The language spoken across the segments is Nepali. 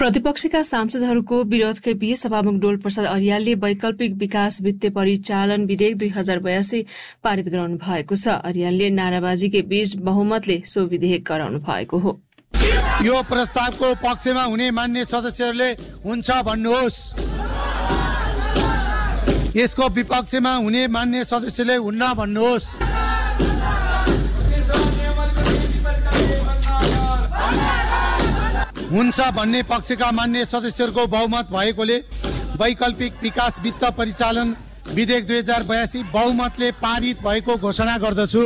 प्रतिपक्षका सांसदहरूको विरोधकै बीच सभामुख डोलप्रसाद अर्यालले वैकल्पिक विकास वित्तीय परिचालन विधेयक 2082 पारित गराउनु भएको छ। अर्यालले नाराबाजीकै बीच बहुमतले सो विधेयक गराउनु भएको हो। यो प्रस्तावको पक्षमा हुने मान्य सदस्यहरूले हुन्छ भन्नुहोस्। यसको विपक्षमा हुने मान्य सदस्यले हुन्न भन्नुहोस्। हुन्छ भन्ने पक्षका मान्य सदस्यहरूको बहुमत भएकोले वैकल्पिक विकास वित्त परिचालन विधेयक 2082 बहुमतले पारित भएको घोषणा गर्दछु।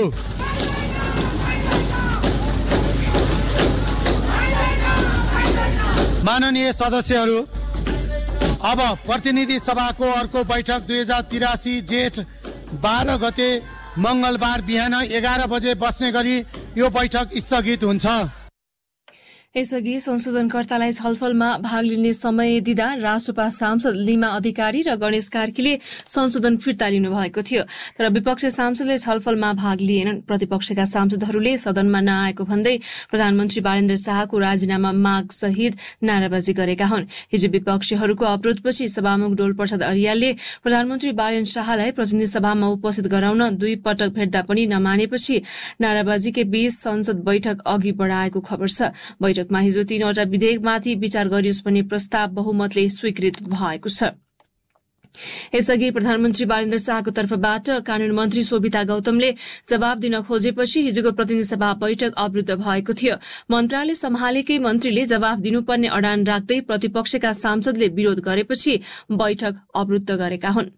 माननीय सदस्यहरू, अब प्रतिनिधि सभाको अर्को बैठक 2083 जेठ 12 गते मंगलबार बिहान 11 बजे बस्ने गरी यो बैठक स्थगित हुन्छ। यसअघि संशोधनकर्तालाई छलफलमा भाग लिने समय दिँदा रासोपा सांसद लिमा अधिकारी र गणेश कार्कीले संशोधन फिर्ता लिनु भएको थियो, तर विपक्षी सांसदले छलफलमा भाग लिएनन्। प्रतिपक्षका सांसदहरूले सदनमा नआएको भन्दै प्रधानमन्त्री बालेन्द्र शाहको राजीनामा माग सहित नाराबाजी गरेका हुन्। हिजो विपक्षीहरूको अवरोधपछि सभामुख डोलप्रसाद अर्यालले प्रधानमन्त्री बालेन्द्र शाहलाई प्रतिनिधि सभामा उपस्थित गराउन 2 पटक भेट्दा पनि नमानेपछि नाराबाजीकै बीच संसद बैठक अघि बढाएको खबर छ। बैठकमा हिजो 3वटा विधेयकमाथि विचार गरियोस् भन्ने प्रस्ताव बहुमतले स्वीकृत भएको छ। यसअघि प्रधानमन्त्री बालेन्द्र शाहको तर्फबाट कानून मन्त्री शोभिता गौतमले जवाब दिन खोजेपछि हिजोको प्रतिनिधि सभा बैठक अवरुद्ध भएको थियो। मन्त्रालय सम्हालेकै मन्त्रीले जवाब दिनुपर्ने अडान राख्दै प्रतिपक्षका सांसदले विरोध गरेपछि बैठक अवरुद्ध गरेका हुन्।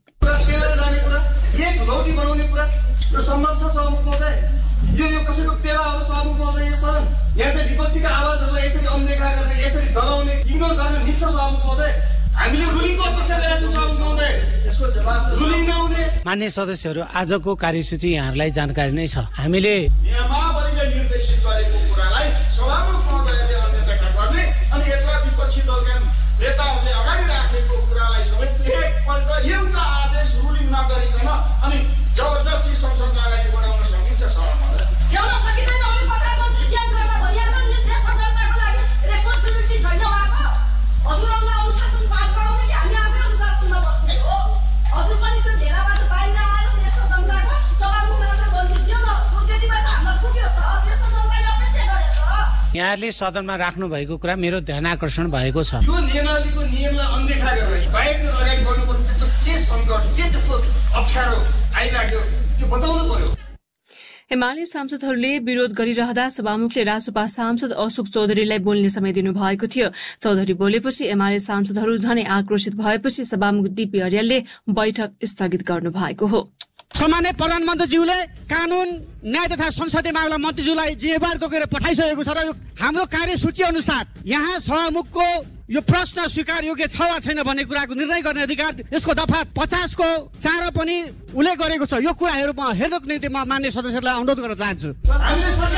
यो कसैको पेवा हो सभामुख महोदय। यो सदन यहाँ चाहिँ विपक्षीका आवाजहरूलाई यसरी अनदेखा गर्ने, यसरी दबाउने, इग्नोर गर्न मिल्छ सभामुख महोदय? हामीले रुलिङको अपेक्षा गरेका छौँ सभामुख महोदय, यसको जवाब रुलिङ नहुने। मान्य सदस्यहरू, आजको कार्यसूची यहाँहरूलाई जानकारी नै छ। हामीले नियमावलीले निर्देशित गरेको कुरालाई सभामुख महोदयले अनदेखा गर्ने अनि यत्र विपक्षी दलका नेताहरूले अगाडि राखेको कुरालाई समेत एकपल्ट एउटा आदेश रुलिङ नगरिकन अनि जबरजस्ती संसद अगाडि बढाउन सकिन्छ सभामुख महोदय? एउटा सकिँदैन। अनि प्रधानमन्त्री चेन्ज गर्दा भइहाल्छ नि, देश सञ्चालनको लागि रेस्पोन्सिबिलिटी छैन उहाँको? हजुरहरूलाई अनुशासन पाठ पढाउने कि हामी आफै अनुशासनमा बस्ने हो? हजुर पनि त्यो घेराबाट बाहिर आएर देश जनताको सभामुख मात्र बनिसियो न, त्यति बेला त हामीलाई पुग्यो त। देश जनताले अपेक्षा गरेको यहाँहरूले सदनमा राख्नु भएको कुरा मेरो ध्यान आकर्षण भएको छ। यो नियमावलीको नियमलाई अनदेखा गरेर बाहिर अगाडि बढ्नुपर्छ। त्यस्तो के सङ्कट, के त्यस्तो अप्ठ्यारो आइलाग्यो त्यो बताउनु पर्यो। एमाले सांसदहरूले विरोध गरिरहँदा सभामुखले रासोपा सांसद अशोक चौधरीलाई बोल्ने समय दिनुभएको थियो। चौधरी बोलेपछि एमाले सांसदहरू झनै आक्रोशित भएपछि सभामुख डीपी अर्यालले बैठक स्थगित गर्नु भएको हो। सामान्य प्रधानमन्त्रीज्यूले कानून न्याय तथा संसदीय मामला मन्त्रीज्यूलाई जिम्मेवार तोकेर पठाइसकेको छ र हाम्रो कार्यसूची अनुसार यहाँ सभामुखको यो प्रश्न स्वीकार योग्य छ वा छैन भन्ने कुराको निर्णय गर्ने अधिकार यसको दफा 50 को 4 पनि उल्लेख गरेको छ। यो कुराहरू हेर्नको निम्ति म मान्य सदस्यहरूलाई अनुरोध गर्न चाहन्छु।